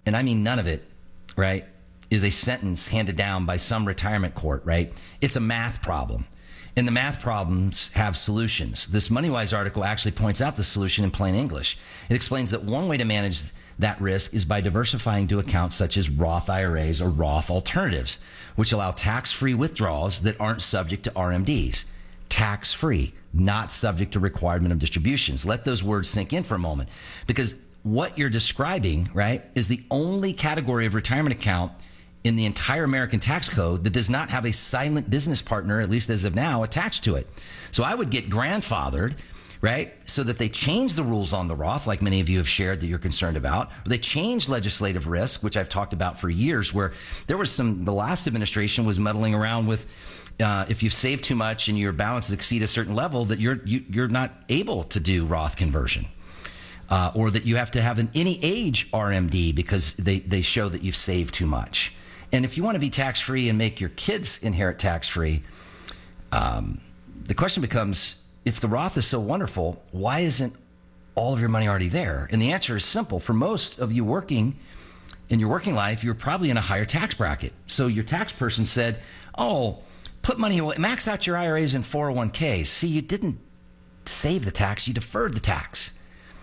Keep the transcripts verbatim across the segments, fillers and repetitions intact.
and I mean none of it, right, is a sentence handed down by some retirement court, right? It's a math problem. And the math problems have solutions. This MoneyWise article actually points out the solution in plain English. It explains that one way to manage that risk is by diversifying to accounts such as Roth I R As or Roth alternatives, which allow tax-free withdrawals that aren't subject to R M Ds. Tax-free, not subject to requirement of distributions. Let those words sink in for a moment, because what you're describing, right, is the only category of retirement account in the entire American tax code that does not have a silent business partner, at least as of now, attached to it. So I would get grandfathered, right, so that they change the rules on the Roth, like many of you have shared that you're concerned about. Or they change legislative risk, which I've talked about for years, where there was some, the last administration was meddling around with uh, if you save too much and your balances exceed a certain level, that you're you, you're not able to do Roth conversion. Uh, or that you have to have an any age R M D because they, they show that you've saved too much. And if you want to be tax-free and make your kids inherit tax-free, um, the question becomes, if the Roth is so wonderful, why isn't all of your money already there? And the answer is simple. For most of you working in your working life, you're probably in a higher tax bracket. So your tax person said, oh, put money away, max out your I R As and four oh one k's. See, you didn't save the tax, you deferred the tax.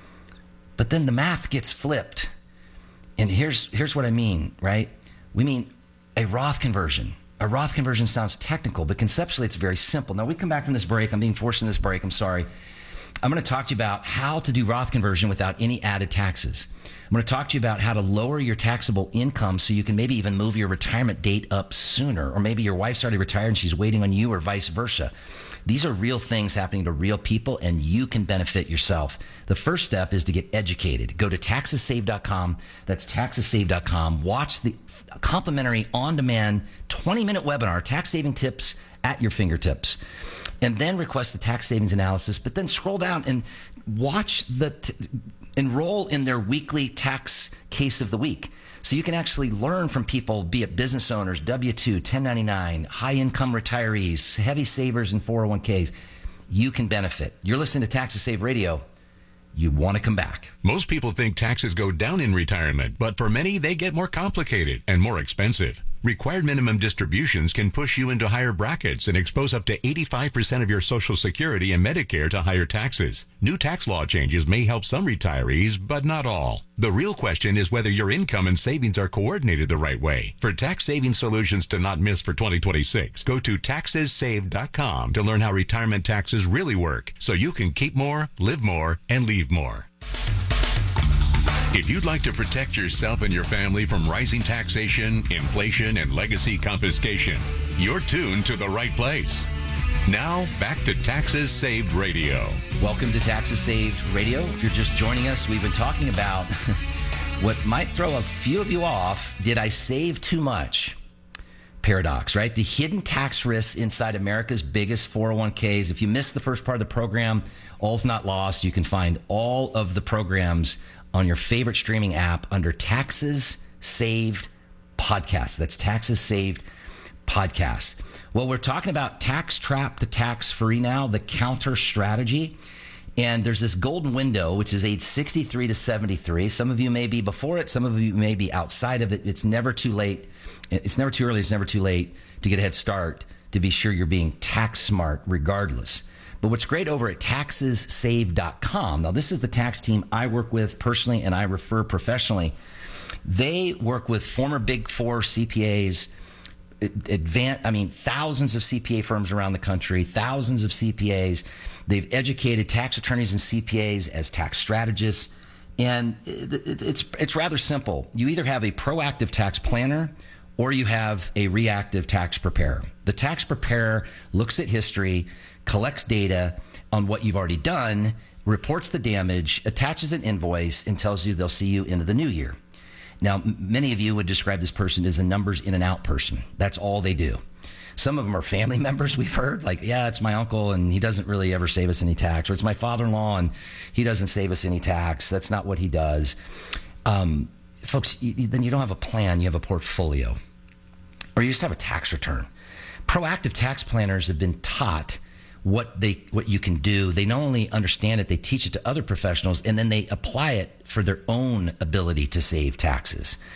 But then the math gets flipped. And here's here's what I mean, right? We mean a Roth conversion. A Roth conversion sounds technical, but conceptually it's very simple. Now, we come back from this break. I'm being forced in this break. I'm sorry. I'm going to talk to you about how to do Roth conversion without any added taxes. I'm going to talk to you about how to lower your taxable income so you can maybe even move your retirement date up sooner. Or maybe your wife's already retired and she's waiting on you, or vice versa. These are real things happening to real people, and you can benefit yourself. The first step is to get educated. Go to taxes save dot com. That's taxes save dot com. Watch the complimentary on-demand twenty-minute webinar, Tax Saving Tips at your fingertips. And then request the tax savings analysis, but then scroll down and watch the, t- enroll in their weekly tax case of the week. So you can actually learn from people, be it business owners, W two, ten ninety-nine, high-income retirees, heavy savers, and four oh one k's. You can benefit. You're listening to Taxes Save Radio. You want to come back. Most people think taxes go down in retirement, but for many, they get more complicated and more expensive. Required minimum distributions can push you into higher brackets and expose up to eighty-five percent of your Social Security and Medicare to higher taxes. New tax law changes may help some retirees, but not all. The real question is whether your income and savings are coordinated the right way. For tax saving solutions to not miss for twenty twenty-six, go to taxes save dot com to learn how retirement taxes really work, so you can keep more, live more, and leave more. If you'd like to protect yourself and your family from rising taxation, inflation, and legacy confiscation, you're tuned to the right place. Now, back to Taxes Saved Radio. Welcome to Taxes Saved Radio. If you're just joining us, we've been talking about what might throw a few of you off. Did I save too much? Paradox, right? The hidden tax risks inside America's biggest four oh one k's. If you missed the first part of the program, all's not lost. You can find all of the programs on your favorite streaming app under Taxes Saved Podcast. That's Taxes Saved Podcast. Well, we're talking about tax trap to tax free now, the counter strategy. And there's this golden window, which is age sixty-three to seventy-three. Some of you may be before it. Some of you may be outside of it. It's never too late. It's never too early. It's never too late to get a head start to be sure you're being tax smart regardless. But what's great over at taxes save dot com, now this is the tax team I work with personally and I refer professionally. They work with former Big Four C P As, advanced, I mean, thousands of C P A firms around the country, thousands of C P As. They've educated tax attorneys and C P As as tax strategists. And it's it's rather simple. You either have a proactive tax planner or you have a reactive tax preparer. The tax preparer looks at history, collects data on what you've already done, reports the damage, attaches an invoice, and tells you they'll see you into the new year. Now, m- many of you would describe this person as a numbers in and out person. That's all they do. Some of them are family members, we've heard, like, yeah, it's my uncle and he doesn't really ever save us any tax, or it's my father-in-law and he doesn't save us any tax. That's not what he does. Um, folks, you, then you don't have a plan, you have a portfolio, or you just have a tax return. Proactive tax planners have been taught what they what you can do. They not only understand it, they teach it to other professionals, and then they apply it for their own ability to save taxes.